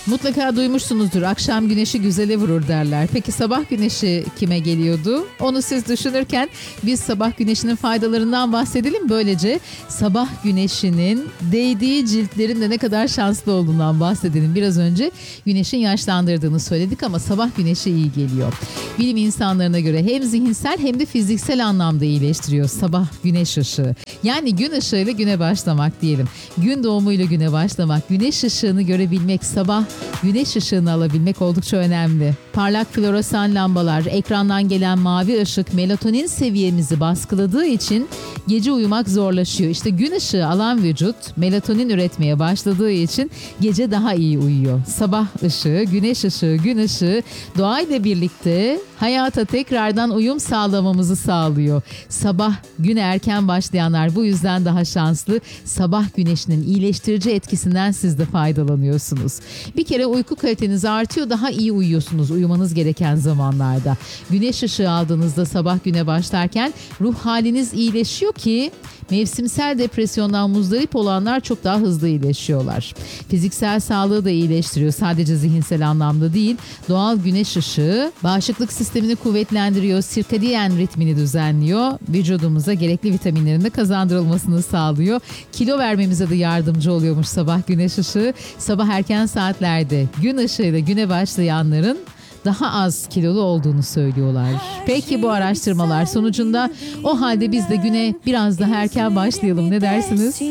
Mutlaka duymuşsunuzdur. Akşam güneşi güzele vurur derler. Peki sabah güneşi kime geliyordu? Onu siz düşünürken biz sabah güneşinin faydalarından bahsedelim. Böylece sabah güneşinin değdiği ciltlerin de ne kadar şanslı olduğundan bahsedelim. Biraz önce güneşin yaşlandırdığını söyledik ama sabah güneşi iyi geliyor. Bilim insanlarına göre hem zihinsel hem de fiziksel anlamda iyileştiriyor sabah güneş ışığı. Yani gün ışığıyla güne başlamak diyelim. Gün doğumuyla güne başlamak, güneş ışığını görebilmek, sabah güneş ışığını alabilmek oldukça önemli. Parlak floresan lambalar, ekrandan gelen mavi ışık melatonin seviyemizi baskıladığı için gece uyumak zorlaşıyor. İşte gün ışığı alan vücut melatonin üretmeye başladığı için gece daha iyi uyuyor. Sabah ışığı, güneş ışığı, gün ışığı doğayla birlikte hayata tekrardan uyum sağlamamızı sağlıyor. Sabah güne erken başlayanlar bu yüzden daha şanslı. Sabah güneşinin iyileştirici etkisinden siz de faydalanıyorsunuz. Bir kere uyku kaliteniz artıyor, daha iyi uyuyorsunuz uyumanız gereken zamanlarda. Güneş ışığı aldığınızda sabah güne başlarken ruh haliniz iyileşiyor ki mevsimsel depresyondan muzdarip olanlar çok daha hızlı iyileşiyorlar. Fiziksel sağlığı da iyileştiriyor. Sadece zihinsel anlamda değil. Doğal güneş ışığı bağışıklık sistemini kuvvetlendiriyor. Sirkadiyen ritmini düzenliyor. Vücudumuza gerekli vitaminlerin de kazandırılmasını sağlıyor. Kilo vermemize de yardımcı oluyormuş sabah güneş ışığı. Sabah erken saatlerde gün ışığıyla güne başlayanların daha az kilolu olduğunu söylüyorlar. Peki bu araştırmalar sonucunda o halde biz de güne biraz daha erken başlayalım, ne dersiniz?